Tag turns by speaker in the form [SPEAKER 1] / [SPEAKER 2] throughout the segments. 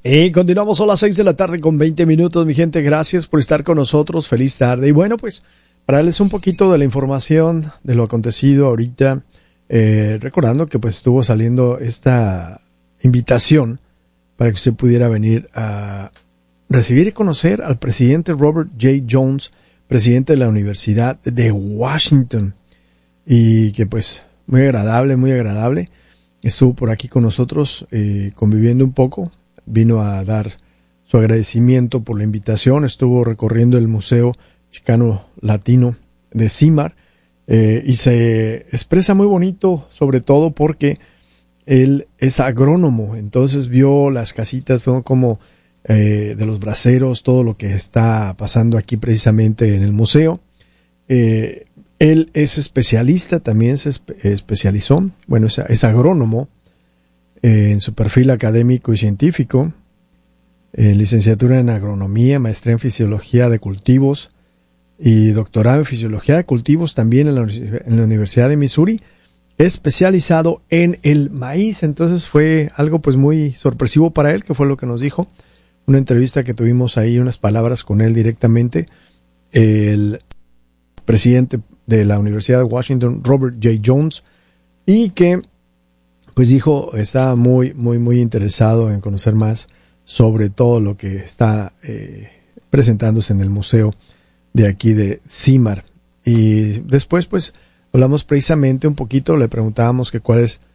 [SPEAKER 1] Y continuamos a las 6 de la tarde con 20 minutos, mi gente. Gracias por estar con nosotros. Feliz tarde. Y bueno, pues, para darles un poquito de la información de lo acontecido ahorita, recordando que pues estuvo saliendo esta invitación para que usted pudiera venir a recibir y conocer al presidente Robert J. Jones, presidente de la Universidad de Washington. Y que pues, muy agradable. Estuvo por aquí con nosotros, conviviendo un poco. Vino a dar su agradecimiento por la invitación. Estuvo recorriendo el Museo Chicano Latino de CIMAR, y se expresa muy bonito, sobre todo porque él es agrónomo. Entonces vio las casitas, todo como de los braceros, todo lo que está pasando aquí precisamente en el museo. Él es especialista, también se especializó, bueno, es agrónomo, en su perfil académico y científico, licenciatura en agronomía, maestría en fisiología de cultivos y doctorado en fisiología de cultivos también en la Universidad de Missouri, especializado en el maíz. Entonces fue algo pues muy sorpresivo para él, que fue lo que nos dijo. Una entrevista que tuvimos ahí, unas palabras con él directamente. El presidente de la Universidad de Washington, Robert J. Jones, y que pues dijo, estaba muy interesado en conocer más sobre todo lo que está presentándose en el museo de aquí de CIMAR. Y después pues hablamos precisamente un poquito, le preguntábamos que cuál es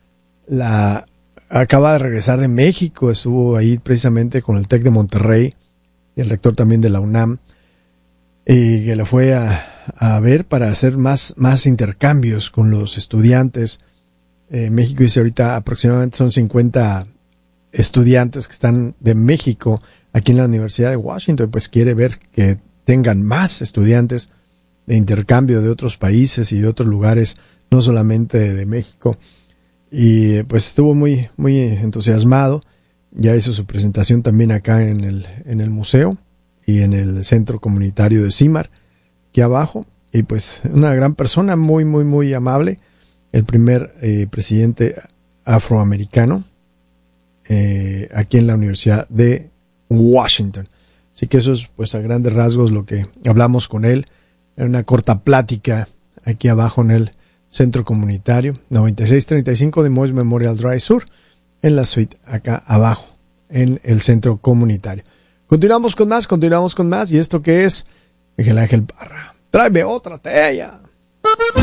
[SPEAKER 1] acaba de regresar de México, estuvo ahí precisamente con el TEC de Monterrey, y el rector también de la UNAM, y que le fue a ver para hacer más intercambios con los estudiantes. México dice ahorita aproximadamente son 50 estudiantes que están de México aquí en la Universidad de Washington, pues quiere ver que tengan más estudiantes de intercambio de otros países y de otros lugares, no solamente de México. Y pues estuvo muy entusiasmado. Ya hizo su presentación también acá en el museo y en el centro comunitario de CIMAR, aquí abajo. Y pues una gran persona, muy amable. El primer presidente afroamericano aquí en la Universidad de Washington. Así que eso es pues a grandes rasgos lo que hablamos con él en una corta plática aquí abajo en el centro comunitario 9635 de Mois Memorial Drive Sur, en la suite acá abajo en el centro comunitario. Continuamos con más, y esto que es Miguel Ángel Parra. Tráeme otra tella.